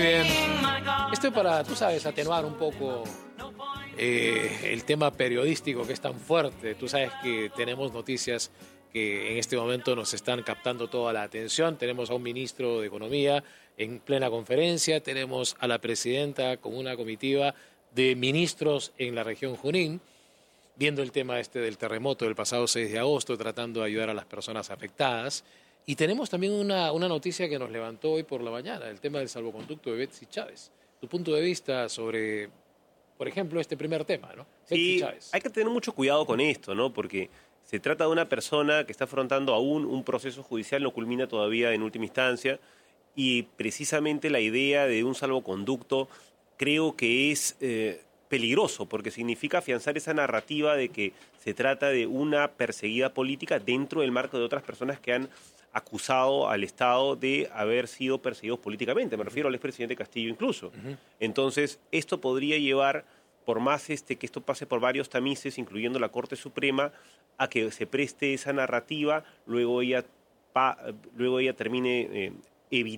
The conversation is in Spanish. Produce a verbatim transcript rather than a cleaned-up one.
Bien, esto para, tú sabes, atenuar un poco eh, el tema periodístico que es tan fuerte. Tú sabes que tenemos noticias que en este momento nos están captando toda la atención. Tenemos a un ministro de Economía en plena conferencia, tenemos a la presidenta con una comitiva de ministros en la región Junín, viendo el tema este del terremoto del pasado seis de agosto, tratando de ayudar a las personas afectadas. Y tenemos también una, una noticia que nos levantó hoy por la mañana, el tema del salvoconducto de Betsy Chávez. Tu punto de vista sobre, por ejemplo, este primer tema, ¿no? Betsy Sí, Chávez. hay que tener mucho cuidado con esto, ¿no? Porque se trata de una persona que está afrontando aún un proceso judicial, no culmina todavía en última instancia, y precisamente la idea de un salvoconducto creo que es eh, peligroso, porque significa afianzar esa narrativa de que se trata de una perseguida política dentro del marco de otras personas que han acusado al Estado de haber sido perseguidos políticamente. Me refiero al expresidente Castillo incluso. Uh-huh. Entonces, esto podría llevar, por más este, que esto pase por varios tamices, incluyendo la Corte Suprema, a que se preste esa narrativa, luego ella, pa, luego ella termine eh, evitando